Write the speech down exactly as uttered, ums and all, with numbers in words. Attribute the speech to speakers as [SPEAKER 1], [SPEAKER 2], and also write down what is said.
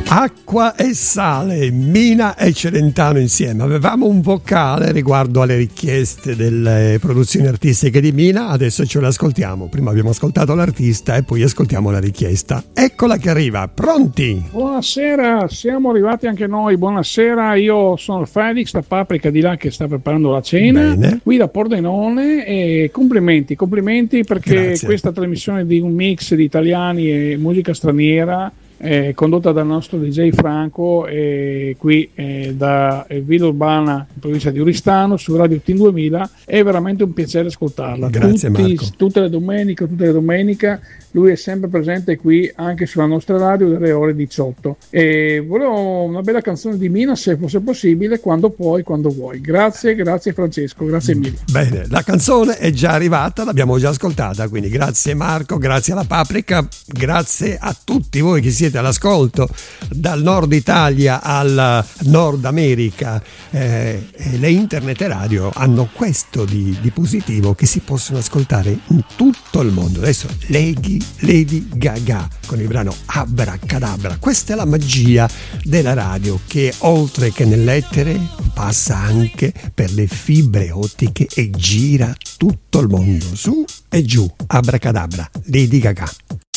[SPEAKER 1] Acqua e sale, Mina e Celentano insieme. Avevamo un vocale riguardo alle richieste delle produzioni artistiche di Mina, adesso ce l'ascoltiamo. Prima abbiamo ascoltato l'artista e poi ascoltiamo la richiesta. Eccola che arriva, pronti?
[SPEAKER 2] Buonasera, siamo arrivati anche noi, buonasera, io sono il Felix da Paprika di là che sta preparando la cena.
[SPEAKER 1] Bene.
[SPEAKER 2] Qui da Pordenone e complimenti, complimenti perché
[SPEAKER 1] Grazie.
[SPEAKER 2] questa trasmissione di un mix di italiani e musica straniera Eh, condotta dal nostro D J Franco eh, qui eh, da eh, Villa Urbana in provincia di Oristano su Radio Team duemila, è veramente un piacere ascoltarla.
[SPEAKER 1] Grazie,
[SPEAKER 2] Tutti,
[SPEAKER 1] Marco.
[SPEAKER 2] tutte le domeniche, tutte le domeniche lui è sempre presente qui anche sulla nostra radio dalle ore diciotto. E volevo una bella canzone di Mina se fosse possibile, quando puoi, quando vuoi. Grazie, grazie Francesco, grazie mille.
[SPEAKER 1] Bene, la canzone è già arrivata, l'abbiamo già ascoltata, quindi grazie Marco, grazie alla Paprika, grazie a tutti voi che siete all'ascolto dal nord Italia al nord America. Eh, e le internet e radio hanno questo di, di positivo, che si possono ascoltare in tutto il mondo. Adesso leghi Lady Gaga con il brano Abracadabra. Questa è la magia della radio, che oltre che nell'etere passa anche per le fibre ottiche e gira tutto il mondo, su e giù. Abracadabra, Lady Gaga.